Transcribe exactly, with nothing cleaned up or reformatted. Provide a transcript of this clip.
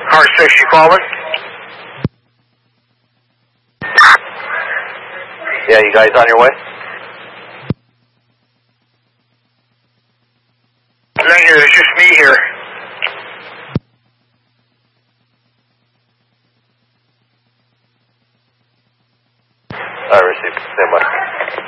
Car six, you calling? Yeah, you guys on your way? Negative, it's just me here. I received. Stand by.